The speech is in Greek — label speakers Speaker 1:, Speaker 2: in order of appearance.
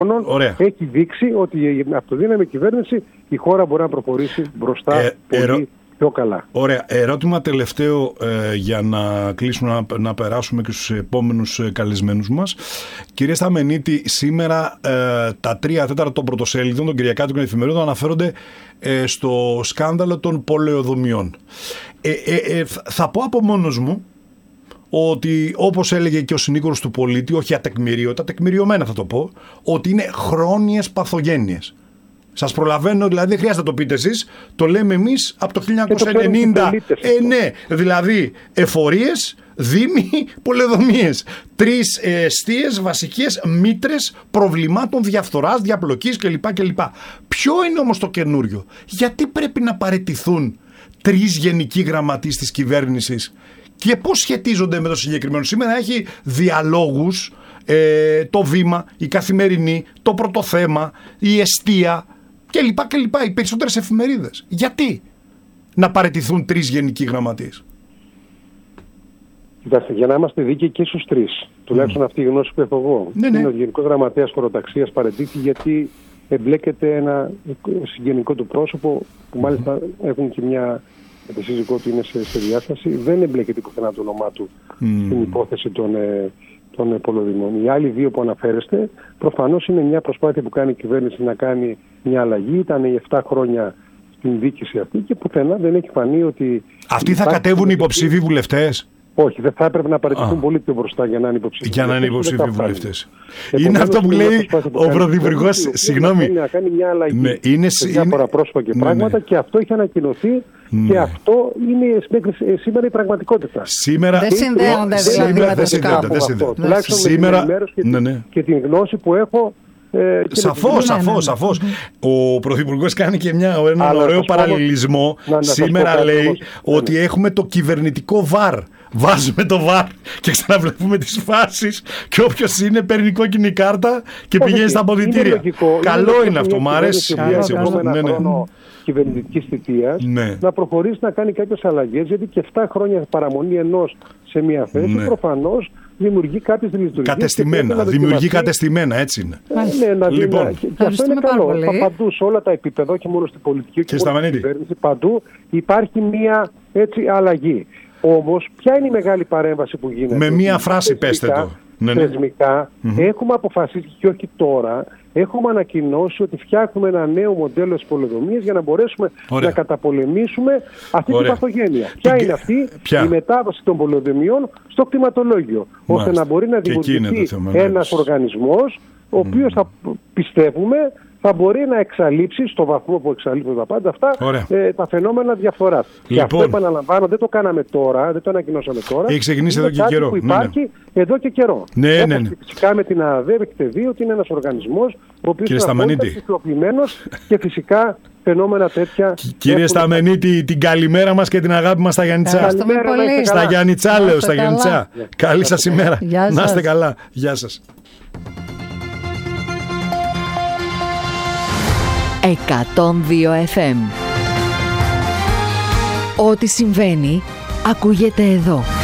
Speaker 1: έχει δείξει ότι με αυτοδύναμη κυβέρνηση η χώρα μπορεί να προχωρήσει μπροστά πολύ πιο καλά.
Speaker 2: Ωραία. Ερώτημα τελευταίο για να κλείσουμε, να περάσουμε και στους επόμενους καλεσμένους μας. Κύριε Σταμενίτη, σήμερα τα 3/4 των πρωτοσέλιδων των κυριακάτικων εφημερίδων αναφέρονται στο σκάνδαλο των πολεοδομιών. Θα πω από μόνος μου ότι, όπως έλεγε και ο συνήγορος του πολίτη, όχι ατεκμηρίωτα, τεκμηριωμένα θα το πω, ότι είναι χρόνιες παθογένειες. Σας προλαβαίνω, δηλαδή δεν χρειάζεται να το πείτε εσείς, το λέμε εμείς από το 1990. Ναι, δηλαδή εφορίες, δήμοι, πολεοδομίες. 3 εστίες βασικές μήτρες προβλημάτων διαφθοράς, διαπλοκής κλπ. Ποιο είναι όμως το καινούριο? Γιατί πρέπει να παραιτηθούν 3 γενικοί γραμματείς της κυβέρνησης και πώς σχετίζονται με το συγκεκριμένο? Σήμερα έχει διαλόγους το Βήμα, η Καθημερινή, το Πρωτοθέμα, η Εστία κλπ. Οι περισσότερες εφημερίδες. Γιατί να παραιτηθούν 3 γενικοί γραμματείς?
Speaker 1: Κοιτάξτε, για να είμαστε δίκαιοι και στους 3, τουλάχιστον αυτή η γνώση που έχω εγώ.
Speaker 2: Ναι.
Speaker 1: Είναι ο Γενικός Γραμματέας Χωροταξίας παραιτήθη γιατί εμπλέκεται ένα συγγενικό του πρόσωπο που μάλιστα έχουν και μια σύζυγό του είναι σε διάσταση. Δεν εμπλέκεται πουθενά το όνομά του στην υπόθεση των πολεοδημών. Οι άλλοι 2 που αναφέρεστε, προφανώς είναι μια προσπάθεια που κάνει η κυβέρνηση να κάνει μια αλλαγή. Ήταν οι 7 χρόνια στην δίκηση αυτή και πουθενά δεν έχει φανεί ότι...
Speaker 2: Αυτοί θα κατέβουν υποψήφοι βουλευτές?
Speaker 1: Όχι, δεν θα έπρεπε να παραιτηθούν πολύ πιο μπροστά για να είναι υποψήφοι.
Speaker 2: Για να είναι υποψήφοι βουλευτές. Είναι αυτό που λέει ο Πρωθυπουργός. Συγγνώμη.
Speaker 1: Να κάνει μια αλλαγή σε διάφορα πρόσωπα και πράγματα και αυτό έχει ανακοινωθεί και αυτό είναι σήμερα η πραγματικότητα.
Speaker 3: Δεν συνδέονται δηλαδή με το σκάπο.
Speaker 1: Τουλάχιστον με την ενημέρωση και την γνώση που έχω.
Speaker 2: Σαφώς. Ο Πρωθυπουργός κάνει και έναν ωραίο παραλληλισμό. Σήμερα λέει ότι έχουμε το κυβερνητικό βαρ. Βάζουμε το βαρ και ξαναβλέπουμε τις φάσεις και όποιος είναι παίρνει κόκκινη κάρτα και πηγαίνει στα αποδυτήρια. Καλό είναι αυτό, μου αρέσει.
Speaker 1: Κυβερνητικής θητείας να προχωρήσει να κάνει κάποιες αλλαγές, γιατί και 7 χρόνια παραμονή ενός σε μια θέση προφανώς δημιουργεί κάποιες λειτουργίες.
Speaker 2: Δημιουργεί κατεστημένα, έτσι είναι.
Speaker 1: Λοιπόν. Και αυτό είναι καλό. Παντού σε όλα τα επίπεδα, όχι μόνο στην πολιτική και μόνο στην κυβέρνηση, παντού υπάρχει μια έτσι αλλαγή. Όμως, ποια είναι η μεγάλη παρέμβαση που γίνεται?
Speaker 2: Με μία φράση πέστε το.
Speaker 1: Θεσμικά έχουμε αποφασίσει και όχι τώρα, έχουμε ανακοινώσει ότι φτιάχνουμε ένα νέο μοντέλο της πολεοδομίας για να μπορέσουμε να καταπολεμήσουμε αυτή την παθογένεια. Ποια είναι αυτή? Η μετάβαση των πολεοδομιών στο κτηματολόγιο, ώστε να μπορεί να δημιουργηθεί ένας οργανισμός ο οποίος θα πιστεύουμε θα μπορεί να εξαλείψει στο βαθμό που εξαλείπτουν τα πάντα αυτά τα φαινόμενα διαφθοράς. Και αυτό, επαναλαμβάνω, δεν το κάναμε τώρα, δεν το ανακοινώσαμε τώρα.
Speaker 2: Έχει ξεκινήσει εδώ και καιρό.
Speaker 1: Που υπάρχει εδώ και καιρό.
Speaker 2: Ναι.
Speaker 1: Φυσικά με την ΑΔΕ έχετε δει ότι είναι ένας οργανισμός ο οποίος είναι απολύτως και φυσικά φαινόμενα τέτοια.
Speaker 2: Κύριε Σταμενίτη, την καλημέρα μας και την αγάπη μας στα Γιαννιτσά. Στα Γιαννιτσά λέω, στα Γιαννιτσά. Καλή σας ημέρα. Να είστε καλά. Γεια σας.
Speaker 4: 102 FM. Ό,τι συμβαίνει ακούγεται εδώ.